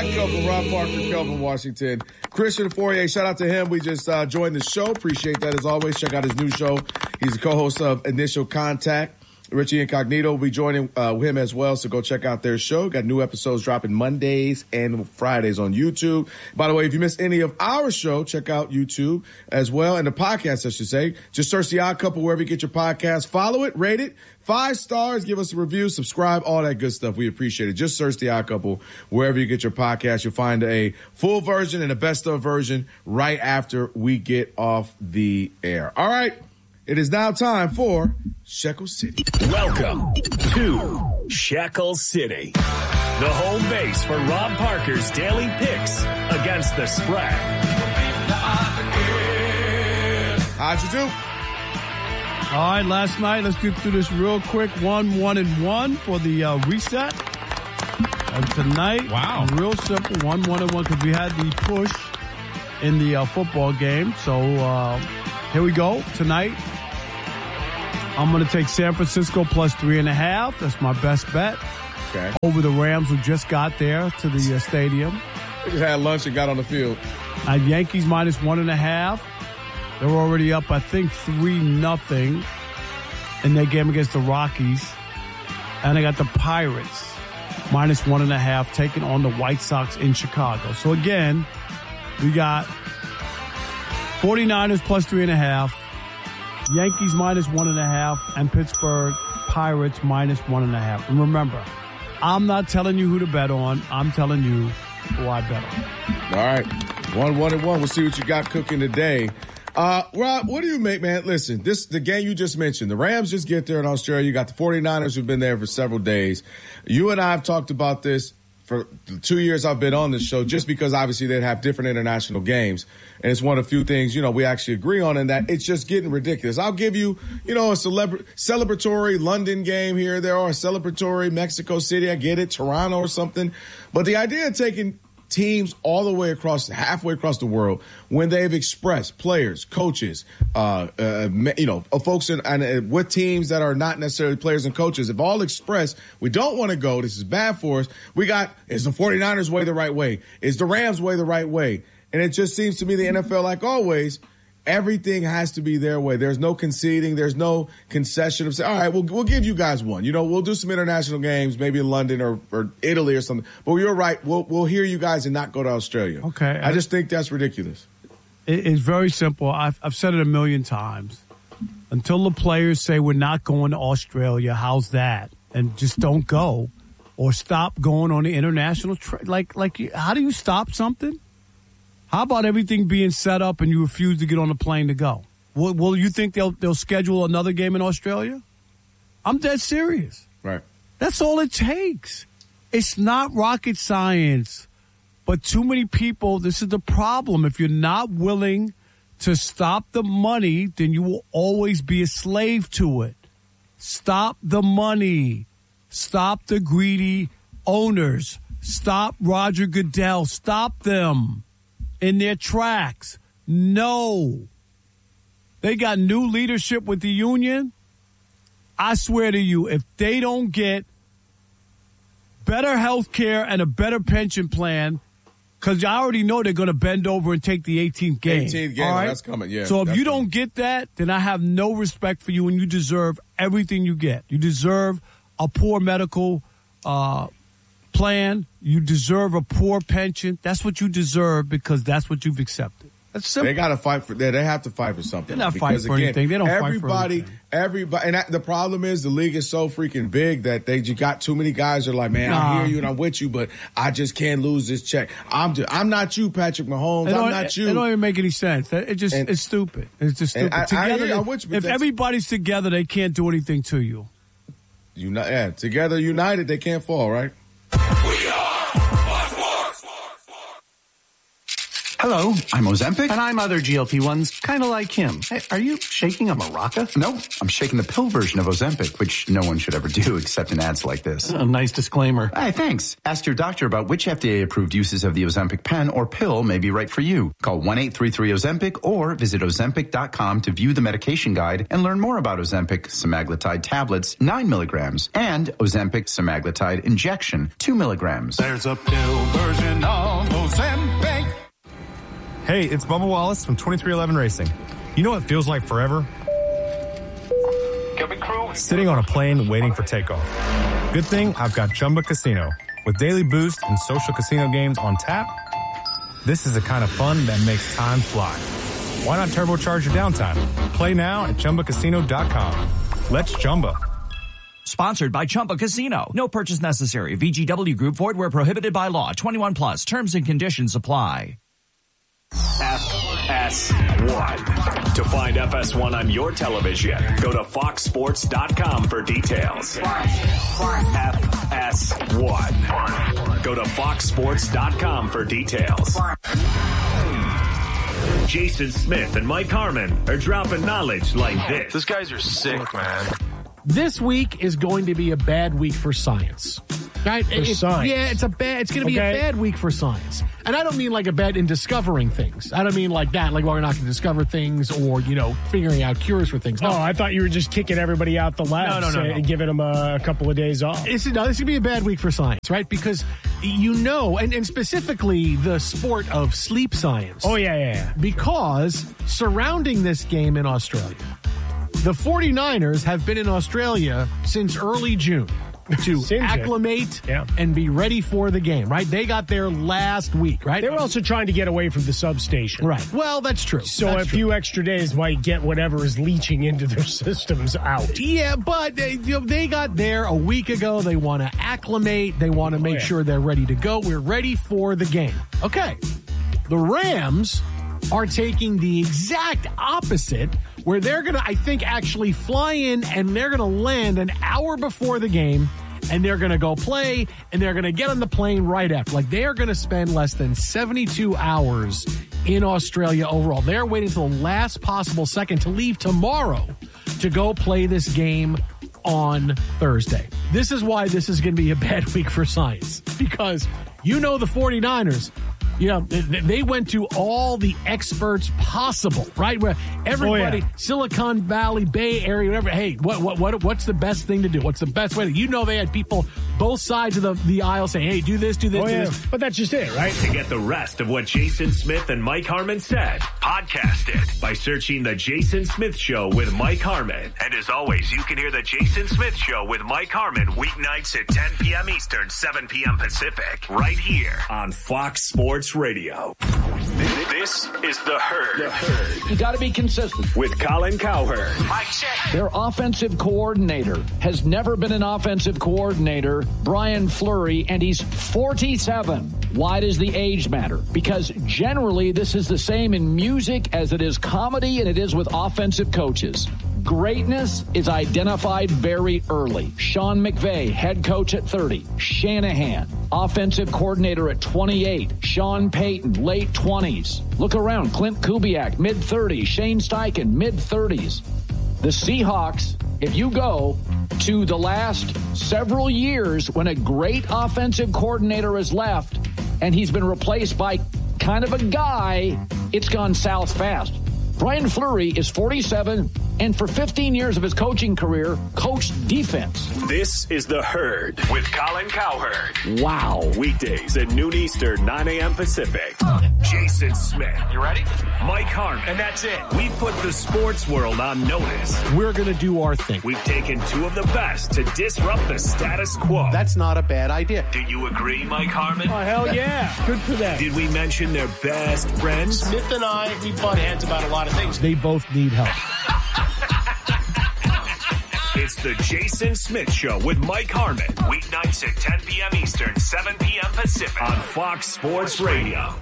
odd couple, Rob Parker, Kelvin Washington. Christian Fourier, shout out to him. We just joined the show. Appreciate that as always. Check out his new show. He's the co-host of Initial Contact. Richie Incognito will be joining him as well, so go check out their show. Got new episodes dropping Mondays and Fridays on YouTube. By the way, if you missed any of our show, check out YouTube as well, and the podcast, I should say. Just search The Odd Couple wherever you get your podcast. Follow it, rate it, 5 stars, give us a review, subscribe, all that good stuff. We appreciate it. Just search The Odd Couple wherever you get your podcast. You'll find a full version and a best of version right after we get off the air. All right. It is now time for Shekel City. Welcome to Shekel City, the home base for Rob Parker's daily picks against the spread. How'd you do? All right, last night, let's get through this real quick. 1-1-1 for the reset. And tonight, wow, real simple, 1-1-1, because we had the push in the football game. So here we go. Tonight, I'm going to take San Francisco plus 3.5. That's my best bet. Okay. Over the Rams, who just got there to the stadium. They just had lunch and got on the field. Yankees minus 1.5. They're already up, I think, 3-0 in their game against the Rockies. And I got the Pirates minus 1.5 taking on the White Sox in Chicago. So again, we got 49ers plus 3.5. Yankees minus 1.5 and Pittsburgh Pirates minus 1.5. And remember, I'm not telling you who to bet on. I'm telling you who I bet on. All right. 1-1-1. We'll see what you got cooking today. Rob, what do you make, man? Listen, the game you just mentioned, the Rams just get there in Australia. You got the 49ers who've been there for several days. You and I have talked about this for the 2 years I've been on this show, just because obviously they have different international games. And it's one of the few things, we actually agree on, in that it's just getting ridiculous. I'll give you, a celebratory London game here, there, or a celebratory Mexico City. I get it, Toronto or something. But the idea of taking teams all the way halfway across the world, when they've expressed, players, coaches, folks with teams that are not necessarily players and coaches, have all expressed, we don't want to go, this is bad for us. Is the 49ers way the right way? Is the Rams way the right way? And it just seems to me the NFL, like always, everything has to be their way. There's no conceding. There's no concession of saying, all right, we'll give you guys one. We'll do some international games, maybe in London or Italy or something. But you're right. We'll hear you guys and not go to Australia. Okay. I just think that's ridiculous. It's very simple. I've said it a million times. Until the players say we're not going to Australia, how's that? And just don't go, or stop going on the international how do you stop something? How about everything being set up and you refuse to get on a plane to go? Will you think they'll schedule another game in Australia? I'm dead serious. Right. That's all it takes. It's not rocket science. But too many people, this is the problem. If you're not willing to stop the money, then you will always be a slave to it. Stop the money. Stop the greedy owners. Stop Roger Goodell. Stop them in their tracks. No. They got new leadership with the union. I swear to you, if they don't get better health care and a better pension plan, because I already know they're going to bend over and take the 18th game. 18th game, right? That's coming, yeah. So if you don't get that, then I have no respect for you, and you deserve everything you get. You deserve a poor medical plan. You deserve a poor pension. That's what you deserve, because that's what you've accepted. That's simple. They got to fight for that. They have to fight for something. They're not fighting for anything. They don't fight for anything. Everybody. And the problem is the league is so freaking big that they just got too many guys that are like, man, I hear you and I'm with you, but I just can't lose this check. I'm not you, Patrick Mahomes. I'm not you. It don't even make any sense. It's stupid. It's just stupid. If everybody's together, they can't do anything to you. Together, united, they can't fall, right? We are Hello, I'm Ozempic. And I'm other GLP-1s, kind of like him. Hey, are you shaking a maraca? No, I'm shaking the pill version of Ozempic, which no one should ever do except in ads like this. A nice disclaimer. Hey, thanks. Ask your doctor about which FDA-approved uses of the Ozempic pen or pill may be right for you. Call 1-833-OZEMPIC or visit Ozempic.com to view the medication guide and learn more about Ozempic semaglutide tablets, 9 milligrams, and Ozempic semaglutide injection, 2 milligrams. There's a pill version of Hey, it's Bubba Wallace from 2311 Racing. You know what feels like forever? Sitting on a plane waiting for takeoff. Good thing I've got Chumba Casino. With daily boost and social casino games on tap, this is the kind of fun that makes time fly. Why not turbocharge your downtime? Play now at ChumbaCasino.com. Let's Chumba. Sponsored by Chumba Casino. No purchase necessary. VGW Group. Void where prohibited by law. 21 plus. Terms and conditions apply. FS1. To find FS1 on your television, go to foxsports.com for details. FS1. Go to foxsports.com for details. Jason Smith and Mike Harmon are dropping knowledge like this. These guys are sick, man. This week is going to be a bad week for science. Right? Science. Yeah, it's going to be a bad week for science. And I don't mean like a bad in discovering things. I don't mean like that, like we're not going to discover things or, figuring out cures for things. No. Oh, I thought you were just kicking everybody out the lab and giving them a couple of days off. This is going to be a bad week for science, right? Because and specifically the sport of sleep science. Oh, yeah. Because surrounding this game in Australia, the 49ers have been in Australia since early June to acclimate and be ready for the game, right? They got there last week, right? They were also trying to get away from the substation. Right. Well, that's true. So few extra days might get whatever is leaching into their systems out. Yeah, but they got there a week ago. They want to acclimate. They want to make sure they're ready to go. We're ready for the game. Okay. The Rams are taking the exact opposite, where they're going to, I think, actually fly in and they're going to land an hour before the game and they're going to go play and they're going to get on the plane right after. Like, they are going to spend less than 72 hours in Australia overall. They're waiting until the last possible second to leave tomorrow to go play this game on Thursday. This is why this is going to be a bad week for science, because the 49ers, they went to all the experts possible, right? Where everybody, Silicon Valley, Bay Area, whatever. Hey, what's the best thing to do? What's the best way to, they had people both sides of the aisle saying, hey, do this, do this. But that's just it, right? To get the rest of what Jason Smith and Mike Harmon said, podcast it by searching The Jason Smith Show with Mike Harmon. And as always, you can hear The Jason Smith Show with Mike Harmon weeknights at 10 p.m. Eastern, 7 p.m. Pacific, right here on Fox Sports Radio. This is The Herd. You got to be consistent. With Colin Cowherd. Mike check. Their offensive coordinator has never been an offensive coordinator, Brian Fleury, and he's 47. Why does the age matter? Because generally this is the same in music as it is comedy and it is with offensive coaches. Greatness is identified very early. Sean McVay, head coach at 30. Shanahan, offensive coordinator at 28. Sean Payton, late 20s. Look around. Clint Kubiak, mid-30s. Shane Steichen, mid-30s. The Seahawks, if you go to the last several years when a great offensive coordinator has left and he's been replaced by kind of a guy, it's gone south fast. Brian Fleury is 47 and for 15 years of his coaching career, coached defense. This is The Herd with Colin Cowherd. Wow. Weekdays at noon Eastern, 9 a.m. Pacific. Jason Smith. You ready? Mike Harmon. And that's it. We put the sports world on notice. We're going to do our thing. We've taken two of the best to disrupt the status quo. That's not a bad idea. Do you agree, Mike Harmon? Oh, hell yeah. Good for them. Did we mention their best friends? Smith and I, we butt heads about a lot of things. They both need help. It's the Jason Smith Show with Mike Harmon. Weeknights at 10 p.m. Eastern, 7 p.m. Pacific on Fox Sports Radio.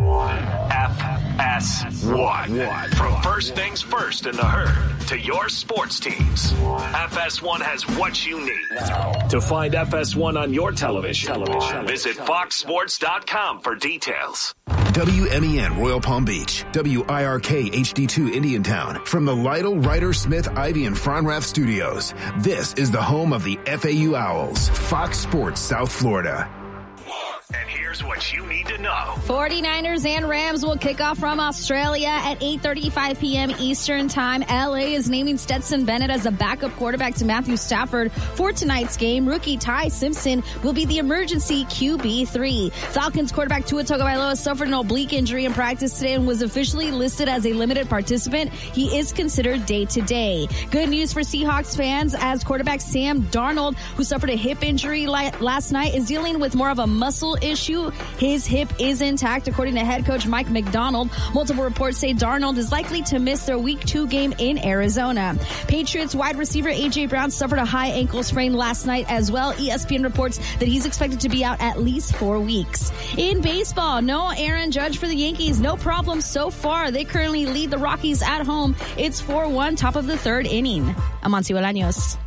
FS1. From first things first in The Herd to your sports teams, FS1 has what you need. To find FS1 on your television, visit foxsports.com for details. WMEN Royal Palm Beach, WIRK HD2 Indiantown. From the Lytle, Ryder, Smith, Ivy, and Fronrath Studios, this is the home of the FAU Owls, Fox Sports South Florida. And here's what you need to know. 49ers and Rams will kick off from Australia at 8:35 p.m. Eastern Time. LA is naming Stetson Bennett as a backup quarterback to Matthew Stafford for tonight's game. Rookie Ty Simpson will be the emergency QB3. Falcons quarterback Tua Tagovailoa suffered an oblique injury in practice today and was officially listed as a limited participant. He is considered day-to-day. Good news for Seahawks fans as quarterback Sam Darnold, who suffered a hip injury last night, is dealing with more of a muscle issue. His hip is intact, according to head coach Mike McDonald. Multiple reports say Darnold is likely to miss their Week 2 game in Arizona. Patriots wide receiver A.J. Brown suffered a high ankle sprain last night as well. ESPN reports that he's expected to be out at least 4 weeks. In baseball, no Aaron Judge for the Yankees. No problem so far. They currently lead the Rockies at home. It's 4-1, top of the third inning. Amancio Bolaños.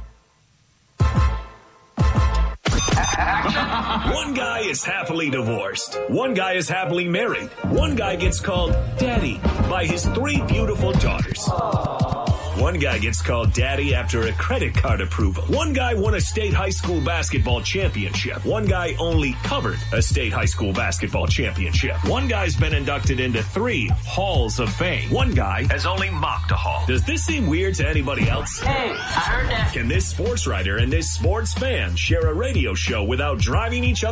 One guy is happily divorced. One guy is happily married. One guy gets called daddy by his 3 beautiful daughters. One guy gets called daddy after a credit card approval. One guy won a state high school basketball championship. One guy only covered a state high school basketball championship. One guy's been inducted into 3 halls of fame. One guy has only mocked a hall. Does this seem weird to anybody else? Hey, I heard that. Can this sports writer and this sports fan share a radio show without driving each other